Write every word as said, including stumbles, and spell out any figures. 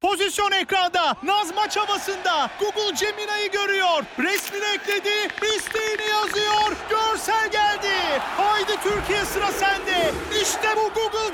Pozisyon ekranda. Naz maç havasında. Google Gemini'yi görüyor. Resmini ekledi. İsteğini yazıyor. Görsel geldi. Haydi Türkiye, sıra sende. İşte bu Google